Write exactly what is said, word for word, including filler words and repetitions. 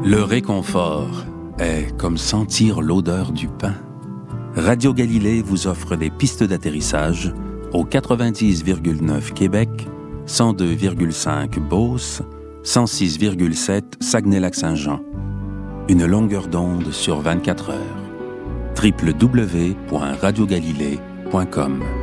Le réconfort est comme sentir l'odeur du pain. Radio Galilée vous offre des pistes d'atterrissage au quatre-vingt-dix virgule neuf Québec, cent deux virgule cinq Beauce, cent six virgule sept Saguenay-Lac-Saint-Jean. Une longueur d'onde sur vingt-quatre heures. w w w point radio galilée point com